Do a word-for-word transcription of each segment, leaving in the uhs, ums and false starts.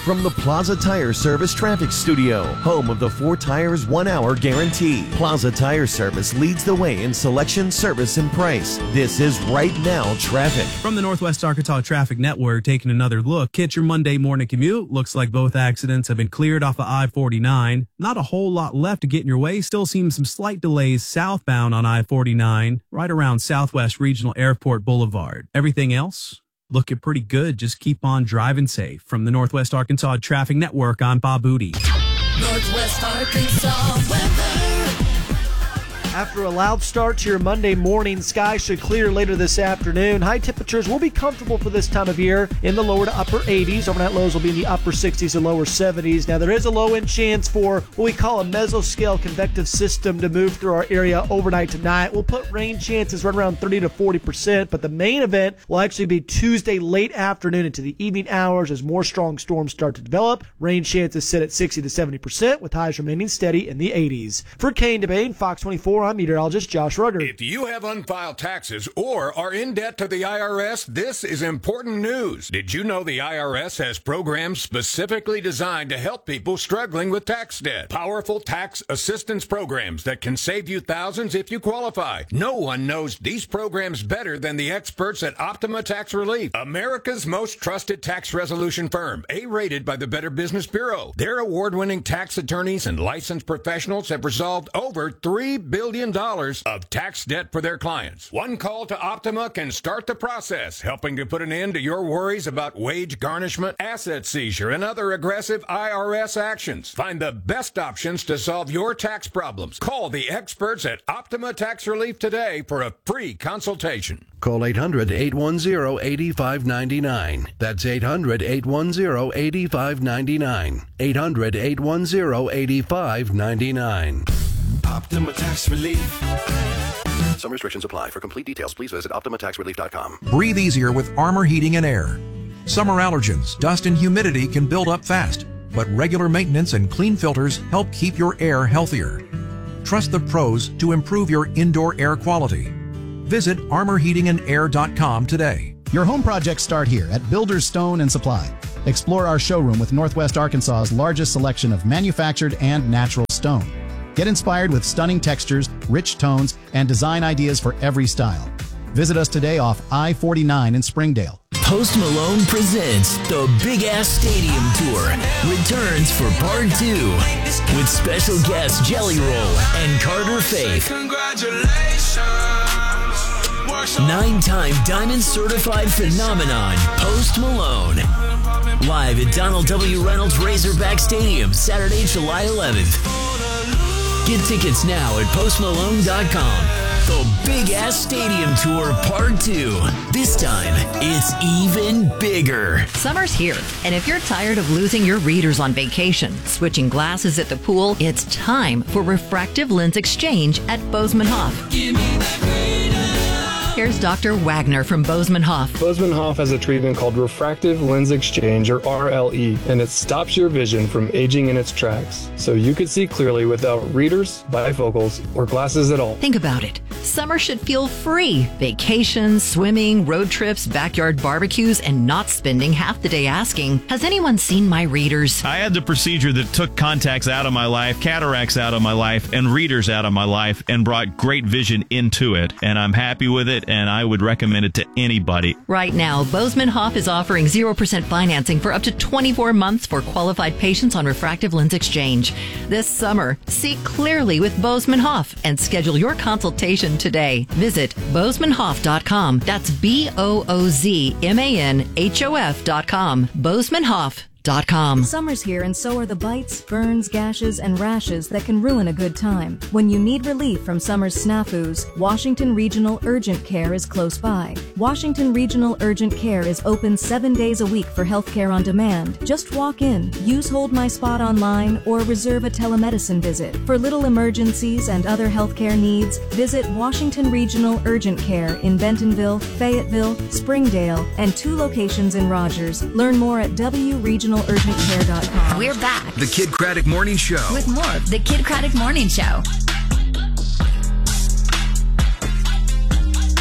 from the Plaza Tire Service Traffic Studio, home of the four tires, one hour guarantee. Plaza Tire Service leads the way in selection, service, and price. This is Right Now Traffic. From the Northwest Arkansas Traffic Network, taking another look at your Monday morning commute. Looks like both accidents have been cleared off of I forty-nine. Not a whole lot left to get in your way. Still seeing some slight delays southbound on I forty-nine, right around Southwest Regional Airport Boulevard. Everything else looking pretty good. Just keep on driving safe. From the Northwest Arkansas Traffic Network, I'm Bob Booty. Northwest Arkansas weather. After a loud start to your Monday morning, skies should clear later this afternoon. High temperatures will be comfortable for this time of year in the lower to upper eighties. Overnight lows will be in the upper sixties and lower seventies. Now, there is a low-end chance for what we call a mesoscale convective system to move through our area overnight tonight. We'll put rain chances right around thirty to forty percent, but the main event will actually be Tuesday late afternoon into the evening hours as more strong storms start to develop. Rain chances sit at sixty to seventy percent, with highs remaining steady in the eighties. For Kane DeBane, Fox twenty-four, I'm meteorologist Josh Rugger. If you have unfiled taxes or are in debt to the I R S, this is important news. Did you know the I R S has programs specifically designed to help people struggling with tax debt? Powerful tax assistance programs that can save you thousands if you qualify. No one knows these programs better than the experts at Optima Tax Relief, America's most trusted tax resolution firm, A-rated by the Better Business Bureau. Their award-winning tax attorneys and licensed professionals have resolved over three billion dollars of tax debt for their clients. One call to Optima can start the process, helping to put an end to your worries about wage garnishment, asset seizure, and other aggressive I R S actions. Find the best options to solve your tax problems. Call the experts at Optima Tax Relief today for a free consultation. Call eight hundred, eight one zero, eight five nine nine. That's eight hundred, eight one zero, eight five nine nine. eight hundred, eight one zero, eight five nine nine. Optima Tax Relief. Some restrictions apply. For complete details, please visit optima tax relief dot com. Breathe easier with Armor Heating and Air. Summer allergens, dust, and humidity can build up fast, but regular maintenance and clean filters help keep your air healthier. Trust the pros to improve your indoor air quality. Visit armor heating and air dot com today. Your home projects start here at Builders Stone and Supply. Explore our showroom with Northwest Arkansas's largest selection of manufactured and natural stone. Get inspired with stunning textures, rich tones, and design ideas for every style. Visit us today off I forty-nine in Springdale. Post Malone presents the Big Ass Stadium Tour returns for part two with special guests Jelly Roll and Carter Faith. Congratulations. Nine-time Diamond Certified Phenomenon, Post Malone. Live at Donald W. Reynolds Razorback Stadium, Saturday, July eleventh. Get tickets now at post malone dot com. The Big Ass Stadium Tour Part two. This time, it's even bigger. Summer's here, and if you're tired of losing your readers on vacation, switching glasses at the pool, it's time for refractive lens exchange at Bozeman Hoff. Give me that freedom. Here's Doctor Wagner from Bozeman Hoff. Bozeman Hoff has a treatment called refractive lens exchange, or R L E, and it stops your vision from aging in its tracks, so you can see clearly without readers, bifocals, or glasses at all. Think about it. Summer should feel free. Vacations, swimming, road trips, backyard barbecues, and not spending half the day asking, has anyone seen my readers? I had the procedure that took contacts out of my life, cataracts out of my life, and readers out of my life, and brought great vision into it. And I'm happy with it, and I would recommend it to anybody. Right now, Bozeman Hoff is offering zero percent financing for up to twenty-four months for qualified patients on refractive lens exchange. This summer, see clearly with Bozeman Hoff and schedule your consultation today. Visit bozeman hoff dot com. That's B O O Z M A N H O F dot com. bozeman hoff dot com. Summer's here, and so are the bites, burns, gashes, and rashes that can ruin a good time. When you need relief from summer's snafus, Washington Regional Urgent Care is close by. Washington Regional Urgent Care is open seven days a week for healthcare on demand. Just walk in, use Hold My Spot online, or reserve a telemedicine visit. For little emergencies and other healthcare needs, visit Washington Regional Urgent Care in Bentonville, Fayetteville, Springdale, and two locations in Rogers. Learn more at w regional urgent care dot com. We're back. The Kid Craddock Morning Show. With more of The Kid Craddock Morning Show.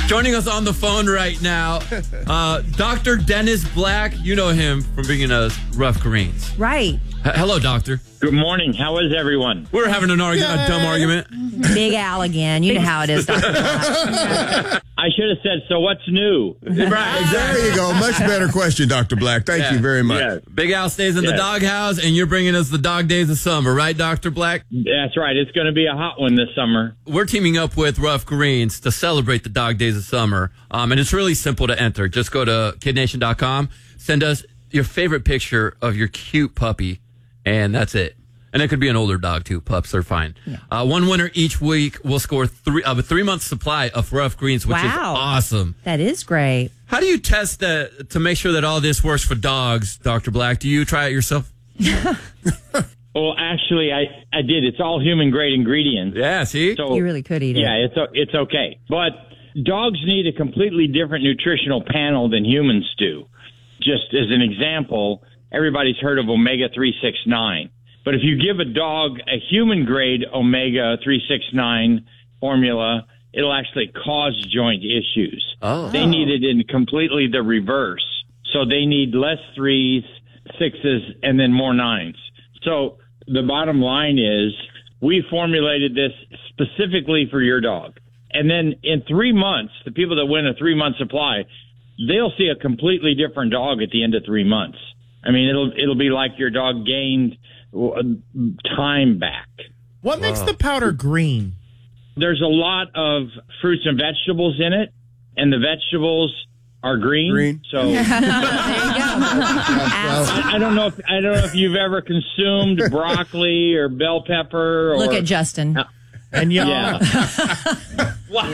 Joining us on the phone right now, uh, Doctor Dennis Black. You know him from bringing us Rough Greens. Right. H- hello, Doctor. Good morning. How is everyone? We're having an argument, a dumb argument. Big Al again. You know how it is, Doctor Black. I should have said, so what's new? Right, There you go. Much better question, Doctor Black. Thank Yeah. you very much. Yeah. Big Al stays in the Yes. doghouse, and you're bringing us the dog days of summer, right, Doctor Black? That's right. It's going to be a hot one this summer. We're teaming up with Rough Greens to celebrate the dog days of summer, um, and it's really simple to enter. Just go to kid nation dot com, send us your favorite picture of your cute puppy, and that's it. And it could be an older dog, too. Pups are fine. Yeah. Uh, one winner each week will score three, uh, a three-month supply of Rough Greens, which Wow. is awesome. That is great. How do you test that to make sure that all this works for dogs, Doctor Black? Do you try it yourself? Well, actually, I, I did. It's all human-grade ingredients. Yeah, see? So, You really could eat it. yeah, it's o- it's okay. But dogs need a completely different nutritional panel than humans do. Just as an example, everybody's heard of omega three sixty-nine. But if you give a dog a human-grade omega three sixty-nine formula, it'll actually cause joint issues. Oh. They need it in completely the reverse. So they need less threes, sixes, and then more nines. So the bottom line is we formulated this specifically for your dog. And then in three months, the people that win a three-month supply, they'll see a completely different dog at the end of three months. I mean, it'll it'll be like your dog gained time back. What makes the powder green? There's a lot of fruits and vegetables in it, and the vegetables are green. Green. So I, I don't know if I don't know if you've ever consumed broccoli or bell pepper. Or, Look at Justin. Uh, And y'all, yeah. Wow.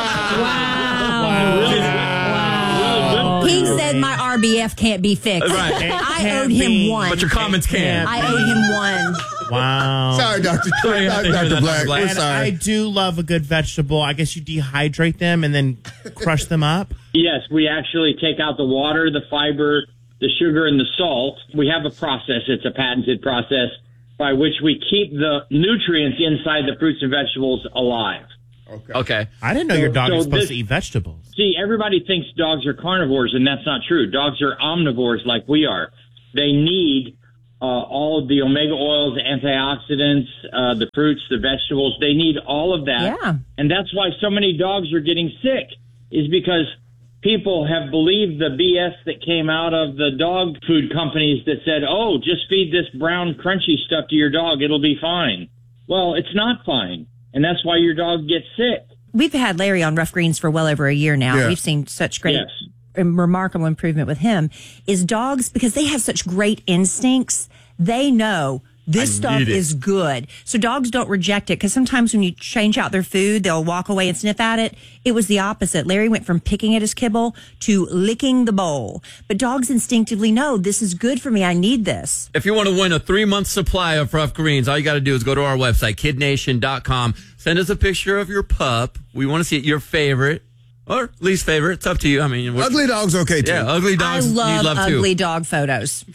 Really He said my R B F can't be fixed. Right. I Can't owed him be. one. But your comments can. I owed him one. wow. Sorry, Doctor Sorry, I have to hear Doctor that, Black. Doctor Black. We're And sorry. I do love a good vegetable. I guess you dehydrate them and then crush them up. Yes, we actually take out the water, the fiber, the sugar, and the salt. We have a process. It's a patented process by which we keep the nutrients inside the fruits and vegetables alive. Okay. Okay. I didn't know your dog So was supposed this- to eat vegetables. See, everybody thinks dogs are carnivores, and that's not true. Dogs are omnivores like we are. They need uh, all of the omega oils, antioxidants, uh, the fruits, the vegetables. They need all of that. Yeah. And that's why so many dogs are getting sick, is because people have believed the B S that came out of the dog food companies that said, oh, just feed this brown crunchy stuff to your dog. It'll be fine. Well, it's not fine. And that's why your dog gets sick. We've had Larry on Rough Greens for well over a year now. Yeah. We've seen such great, Yes. um, remarkable improvement with him. Is dogs, because they have such great instincts, they know this I stuff need it. is good. So dogs don't reject it, because sometimes when you change out their food, they'll walk away and sniff at it. It was the opposite. Larry went from picking at his kibble to licking the bowl. But dogs instinctively know this is good for me. I need this. If you want to win a three-month supply of Rough Greens, all you got to do is go to our website, kid nation dot com. Send us a picture of your pup. We want to see it, your favorite or least favorite. It's up to you. I mean, what- Ugly dog's okay too. yeah, ugly I dogs love, need love ugly too. dog photos.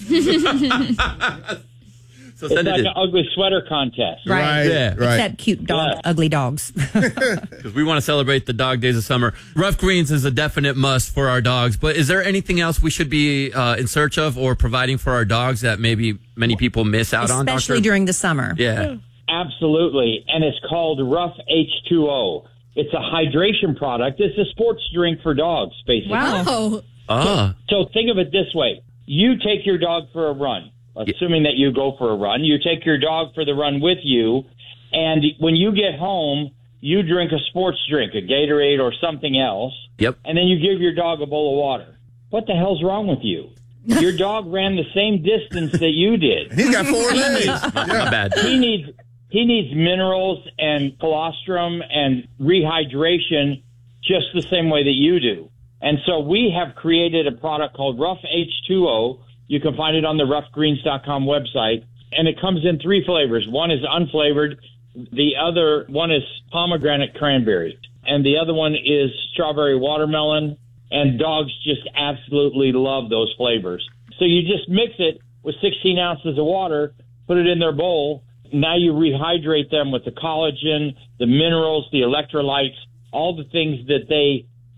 So It's send like it an ugly sweater contest. Right. Yeah. Right. Except cute dog, Yeah. ugly dogs. because we want to celebrate the dog days of summer. Rough Greens is a definite must for our dogs. But is there anything else we should be uh, in search of or providing for our dogs that maybe many people miss out on? Especially Doctor? during the summer. Yeah. Absolutely. And it's called Rough H two O. It's a hydration product. It's a sports drink for dogs, basically. Wow. Ah. So think of it this way. You take your dog for a run, assuming that you go for a run. You take your dog for the run with you, and when you get home, you drink a sports drink, a Gatorade or something else, Yep. and then you give your dog a bowl of water. What the hell's wrong with you? Your dog ran the same distance that you did. He's got four legs. Not bad. He needs he needs minerals and colostrum and rehydration just the same way that you do. And so we have created a product called Rough H two O. You can find it on the rough greens dot com website. And it comes in three flavors. One is unflavored. The other one is pomegranate cranberry. And the other one is strawberry watermelon. And dogs just absolutely love those flavors. So you just mix it with sixteen ounces of water, put it in their bowl. Now you rehydrate them with the collagen, the minerals, the electrolytes, all the things that they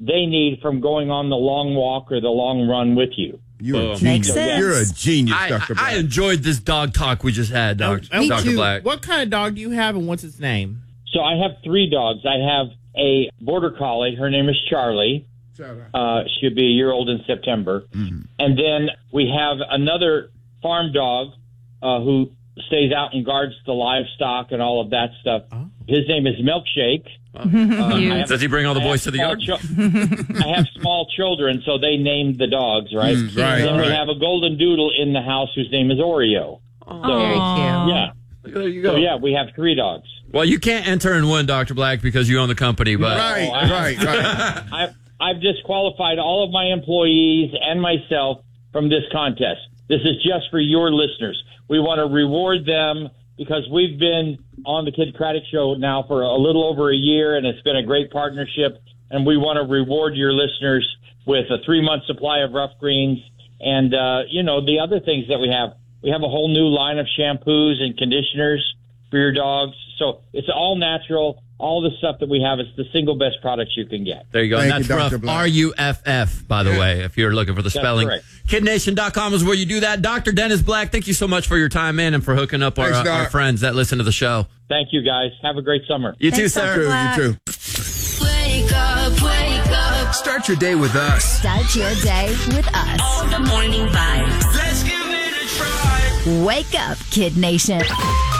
they need from going on the long walk or the long run with you. You're a Makes genius. sense. You're a genius, I, Doctor I, Black. I enjoyed this dog talk we just had, Doctor Me Doctor too. Black. What kind of dog do you have, and what's its name? So I have three dogs. I have a border collie. Her name is Charlie. Uh, she'll be a year old in September. Mm-hmm. And then we have another farm dog uh, who stays out and guards the livestock and all of that stuff. Oh. His name is Milkshake. Uh, I have- Does he bring all the I boys have to the small yard? chil- I have small children, so they named the dogs, right? Mm, right, Then we right. have a golden doodle in the house whose name is Oreo. Oh, very cute. Yeah. There you go. So, yeah, we have three dogs. Well, you can't enter and win, Doctor Black, because you own the company. But Right, Oh, I- right, right. I've, I've disqualified all of my employees and myself from this contest. This is just for your listeners. We want to reward them because we've been on the Kid Craddock Show now for a little over a year, and it's been a great partnership. And we want to reward your listeners with a three-month supply of Rough Greens and, uh, you know, the other things that we have. We have a whole new line of shampoos and conditioners for your dogs. So it's all natural. All the stuff that we have is the single best products you can get. there you go. Thank and that's you, Doctor rough. Black. R U F F, by the way, if you're looking for the That's spelling. correct. Kid Nation dot com is where you do that. Doctor Dennis Black, thank you so much for your time, man, and for hooking up our, Thanks, uh, Doc. our friends that listen to the show. Thank you, guys. Have a great summer. You too, Thanks, sir. Doctor Black. You too. Wake up, wake up. Start your day with us. Start your day with us. All the morning vibes. Let's give it a try. Wake up, Kid Nation.